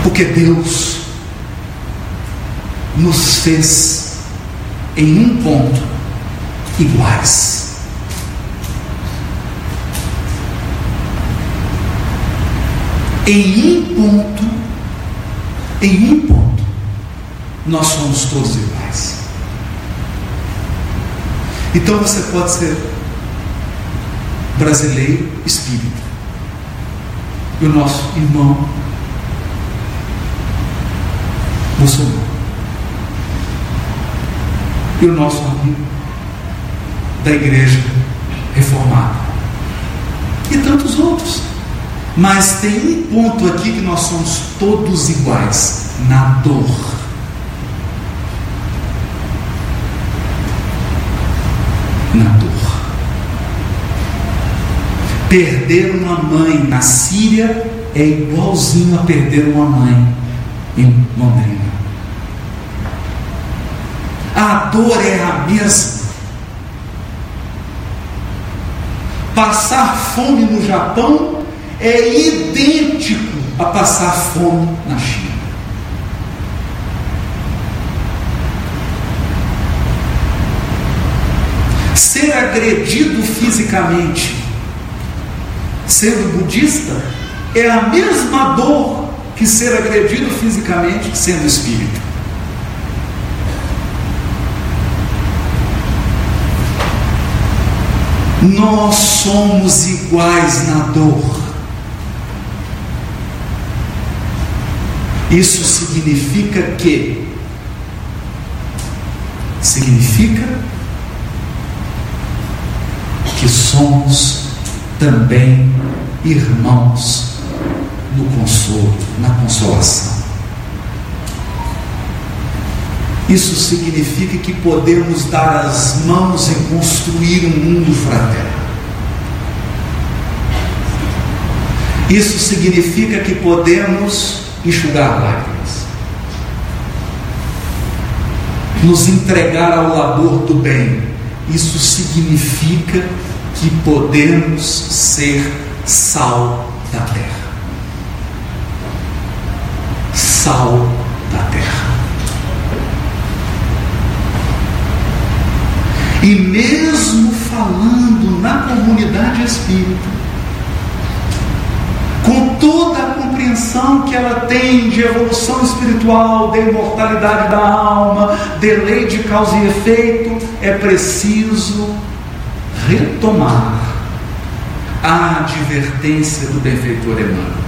Porque Deus nos fez em um ponto iguais. Em um ponto, nós somos todos iguais. Então você pode ser brasileiro espírita, e o nosso irmão muçulmano, e o nosso amigo da igreja reformada, e tantos outros. Mas tem um ponto aqui que nós somos todos iguais: na dor. Na dor. Perder uma mãe na Síria é igualzinho a perder uma mãe em Londrina. A dor é a mesma. Passar fome no Japão é idêntico a passar fome na China. Ser agredido fisicamente, sendo budista, é a mesma dor que ser agredido fisicamente sendo espírita. Nós somos iguais na dor. Isso significa que somos também irmãos no consolo, na consolação. Isso significa que podemos dar as mãos e construir um mundo fraterno. Isso significa que podemos enxugar lágrimas, nos entregar ao labor do bem. Isso significa que podemos ser sal da terra. Sal da terra. E mesmo falando na comunidade espírita, com toda a compreensão que ela tem de evolução espiritual, de imortalidade da alma, de lei de causa e efeito, é preciso retomar a advertência do benfeitor Emmanuel.